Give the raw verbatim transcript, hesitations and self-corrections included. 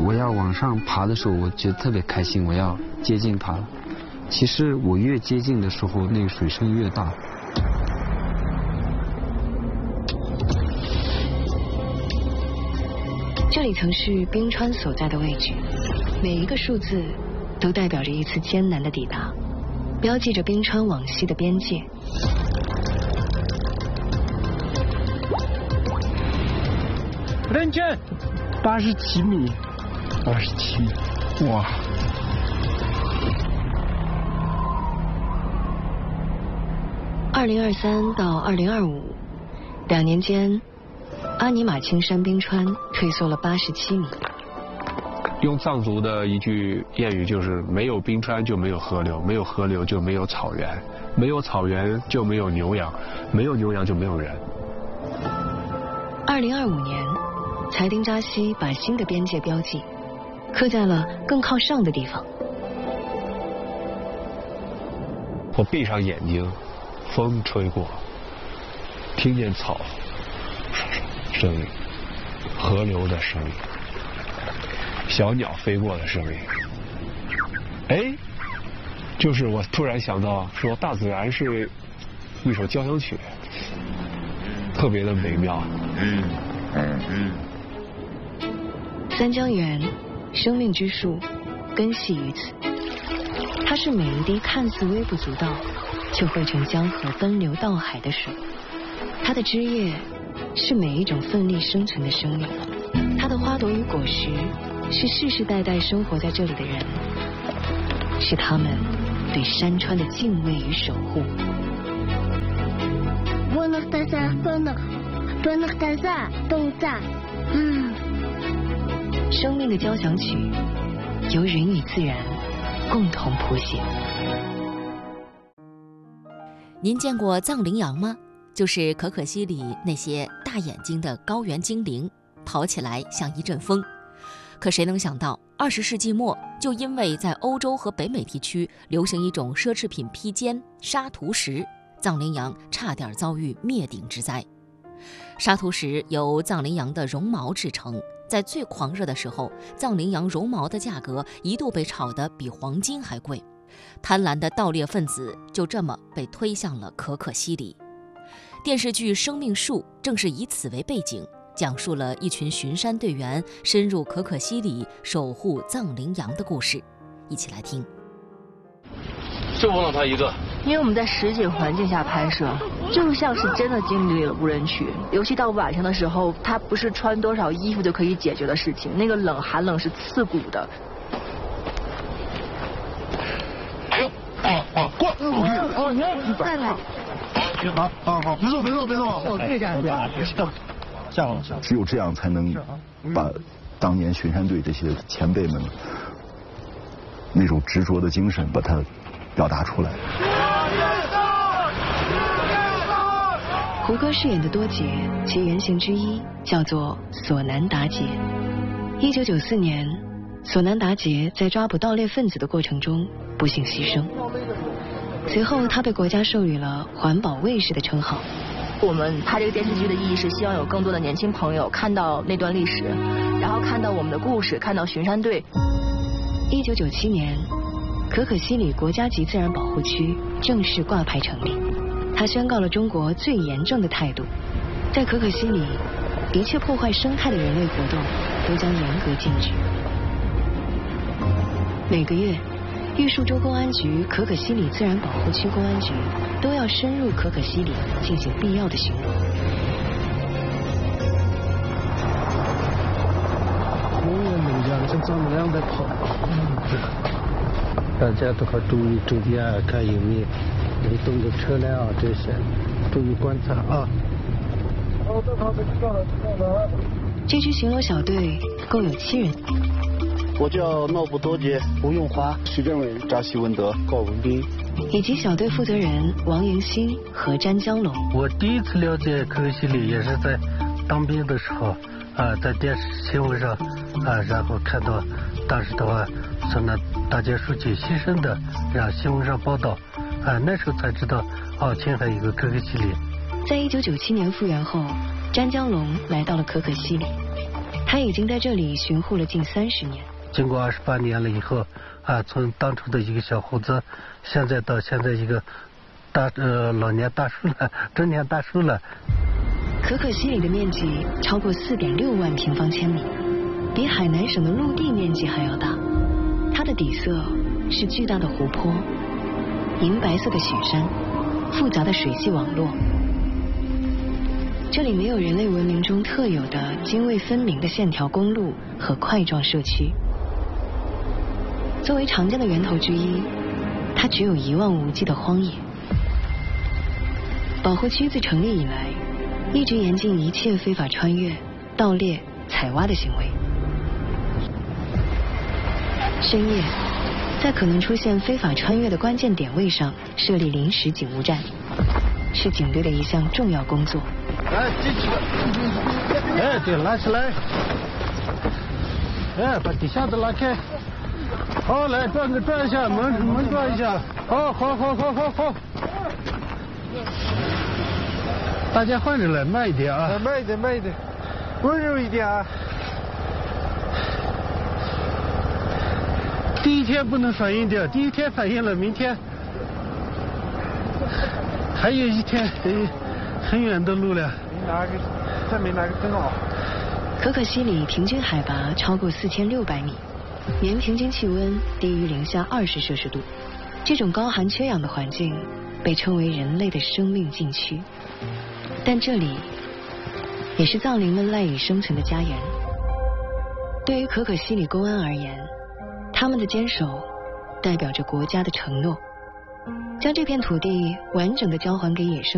我要往上爬的时候，我觉得特别开心，我要接近它了。其实我越接近的时候，那个水声越大。 这里曾是冰川所在的位置，每一个数字都代表着一次艰难的抵达，标记着冰川往西的边界。 认真，八十七米，八十七米，哇！ 二零二三到二零二五两年间，阿尼玛青山冰川退缩了八十七米。 用藏族的一句谚语就是：没有冰川就没有河流，没有河流就没有草原，没有草原就没有牛羊，没有牛羊就没有人。 二零二五年，裁丁扎西把新的边界标记刻在了更靠上的地方。 我闭上眼睛，风吹过，听见草声音，河流的声音，小鸟飞过的声音。哎，就是我突然想到，说大自然是一首交响曲，特别的美妙。嗯嗯嗯。 三江源，生命之树，根系于此。它是每一滴看似微不足道，却汇成江河奔流到海的水。它的枝叶是每一种奋力生存的生命，它的花朵与果实是世世代代生活在这里的人，是他们对山川的敬畏与守护。 不能带上，不能，不能带上，动炸。嗯。 生命的交响曲，由人与自然共同谱写。 您见过藏羚羊吗？就是可可西里那些大眼睛的高原精灵，跑起来像一阵风。可谁能想到，二十世纪末，就因为在欧洲和北美地区流行一种奢侈品披肩沙图石，藏羚羊差点遭遇灭顶之灾。沙图石由藏羚羊的绒毛制成，在最狂热的时候，藏羚羊绒毛的价格一度被炒得比黄金还贵。贪婪的盗猎分子就这么被推向了可可西里。电视剧《生命树》正是以此为背景，讲述了一群巡山队员深入可可西里守护藏羚羊的故事。一起来听。 就忘了他一个， 因为我们在实景环境下拍摄，就像是真的经历了无人区。尤其到晚上的时候，它不是穿多少衣服就可以解决的事情，那个冷寒冷是刺骨的。 啊啊，过！哦，你再来。好，好，好，别动，别动，别动。我可以这样，别动。下了，下了。只有这样才能把当年巡山队这些前辈们那种执着的精神，把它表达出来。 胡歌饰演的多杰，其原型之一叫做索南达杰。一九九四年，索南达杰在抓捕盗猎分子的过程中不幸牺牲。随后，他被国家授予了环保卫士的称号。 我们拍这个电视剧的意义是希望有更多的年轻朋友看到那段历史，然后看到我们的故事，看到巡山队。 一九九七年，可可西里国家级自然保护区正式挂牌成立，它宣告了中国最严正的态度，在可可西里，一切破坏生态的人类活动都将严格禁止。每个月，玉树州公安局可可西里自然保护区公安局都要深入可可西里进行必要的巡逻。 永远没讲像丈母娘在跑。大家都要注意注意啊，看有没有流动的车辆啊，这些注意观察啊。 这支巡逻小队共有七人。 我叫诺布多杰、吴永华、徐政委、扎西文德、高文斌， 以及小队负责人王迎新和詹江龙。 我第一次了解可可西里也是在当兵的时候，啊、呃，在电视新闻上，啊、呃，然后看到当时的话，说那大杰书记牺牲的，让新闻上报道，啊、呃，那时候才知道，哦，青海有个可可西里。 在一九九七年复原后，詹江龙来到了可可西里。 他已经在这里巡护了近三十年。 经过二十八年了以后，啊，从当初的一个小伙子，现在到现在一个大呃老年大叔了，中年大叔了。 可可西里的面积超过四点六万平方千米，比海南省的陆地面积还要大。它的底色是巨大的湖泊，银白色的雪山，复杂的水系网络。这里没有人类文明中特有的泾渭分明的线条公路和块状社区。作为长江的源头之一，它只有一望无际的荒野。保护区自成立以来，一直严禁一切非法穿越、盗猎、采挖的行为。深夜，在可能出现非法穿越的关键点位上设立临时警务站，是警队的一项重要工作。 来，进去了。哎，对，拉起来。哎，把底下的拉开。好，来转个转一下，门门转一下。好，好，好，好，好，好。大家换着来，慢一点啊。 慢一点，慢一点，温柔一点啊。 第一天不能反应掉，第一天反应了，明天还有一天，很远的路了。 没拿个，再没拿个灯啊。 可可西里平均海拔超过四千六百米，年平均气温低于零下二十摄氏度。这种高寒缺氧的环境被称为人类的生命禁区，但这里也是藏羚们赖以生存的家园。对于可可西里公安而言，他们的坚守代表着国家的承诺，将这片土地完整的交还给野生